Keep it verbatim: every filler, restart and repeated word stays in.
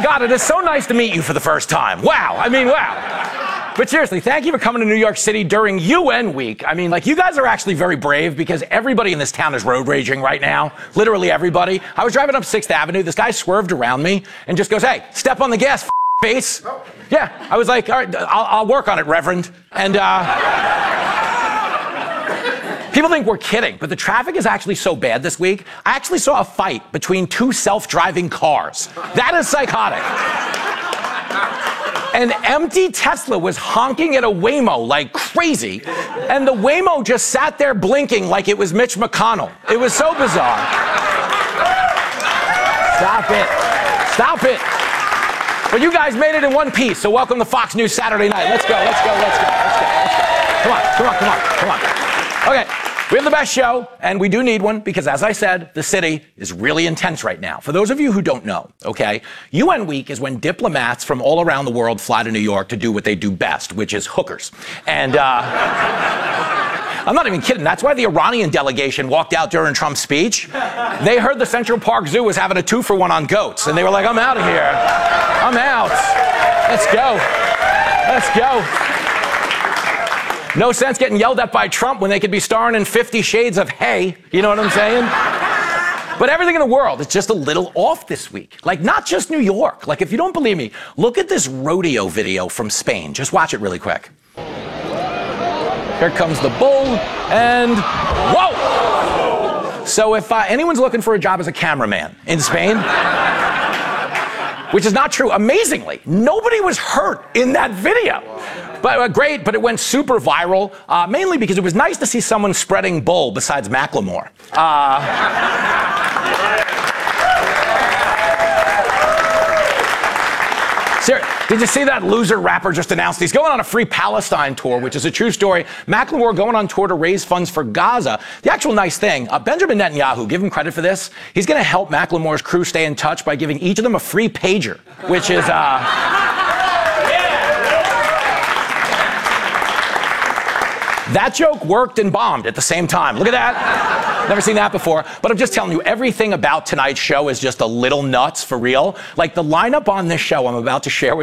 God, it is so nice to meet you for the first time. Wow. I mean, wow. But seriously, thank you for coming to New York City during U N week. I mean, like, you guys are actually very brave because everybody in this town is road raging right now. Literally everybody. I was driving up sixth Avenue. This guy swerved around me and just goes, hey, step on the gas, f- face. Yeah. I was like, all right, I'll, I'll work on it, Reverend. And, uh... people think we're kidding, but the traffic is actually so bad this week. I actually saw a fight between two self-driving cars. That is psychotic. An empty Tesla was honking at a Waymo like crazy, and the Waymo just sat there blinking like it was Mitch McConnell. It was so bizarre. Stop it. Stop it. But you guys made it in one piece, so welcome to Fox News Saturday night. Let's go, let's go, let's go, let's go, let's go. Come on, come on, come on, come on. Okay. We have the best show, and we do need one because, as I said, the city is really intense right now. For those of you who don't know, okay, U N week is when diplomats from all around the world fly to New York to do what they do best, which is hookers. And, uh... I'm not even kidding. That's why the Iranian delegation walked out during Trump's speech. They heard the Central Park Zoo was having a two-for-one on goats, and they were like, I'm out of here. I'm out. Let's go. Let's go. No sense getting yelled at by Trump when they could be starring in Fifty Shades of Hay. You know what I'm saying? But everything in the world is just a little off this week. Like, not just New York. Like, if you don't believe me, look at this rodeo video from Spain. Just watch it really quick. Here comes the bull, and whoa! So if uh, anyone's looking for a job as a cameraman in Spain, which is not true, amazingly, nobody was hurt in that video. But uh, great, but it went super viral, uh, mainly because it was nice to see someone spreading bull besides Macklemore. Uh, Ser- did you see that loser rapper just announced he's going on a Free Palestine tour, which is a true story. Macklemore going on tour to raise funds for Gaza. The actual nice thing, uh, Benjamin Netanyahu, give him credit for this. He's going to help Macklemore's crew stay in touch by giving each of them a free pager, which is... Uh, That joke worked and bombed at the same time. Look at that. Never seen that before. But I'm just telling you, everything about tonight's show is just a little nuts, for real. Like, the lineup on this show I'm about to share with